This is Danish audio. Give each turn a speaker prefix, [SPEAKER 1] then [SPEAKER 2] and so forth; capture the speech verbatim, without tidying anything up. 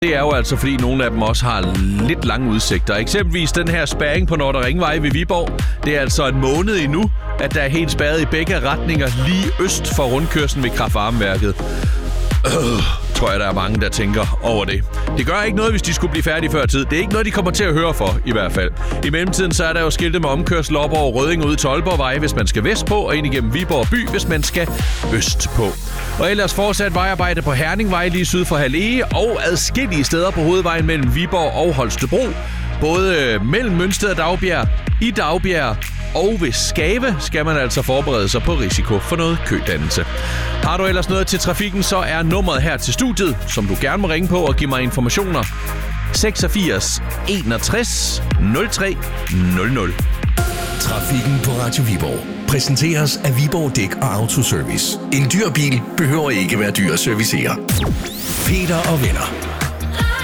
[SPEAKER 1] Det er jo altså, fordi nogle af dem også har lidt lange udsigter. Eksempelvis den her spærring på Nordre Ringvej ved Viborg. Det er altså en måned endnu, at der er helt spærret i begge retninger lige øst for rundkørslen ved kraftvarmeværket. Øh, tror jeg, der er mange, der tænker over det. Det gør ikke noget, hvis de skulle blive færdige før tid. Det er ikke noget, de kommer til at høre for, i hvert fald. I mellemtiden så er der jo skiltet med omkørsel op over Rødding ud til Aalborgvej, hvis man skal vest på, og ind igennem Viborg by, hvis man skal øst på. Og ellers fortsat vejarbejde på Herningvej lige syd for Halege, og adskillige steder på hovedvejen mellem Viborg og Holstebro. Både mellem Mønsted og Dagbjerg, i Dagbjerg og ved Skave skal man altså forberede sig på risiko for noget kødannelse. Har du ellers noget til trafikken, så er nummeret her til studiet, som du gerne må ringe på og give mig informationer. seksogfirs enogtres nul tre nul nul.
[SPEAKER 2] Trafikken på Radio Viborg præsenteres af Viborg Dæk og Autoservice. En dyr bil behøver ikke være dyr at servicere. Peter og venner.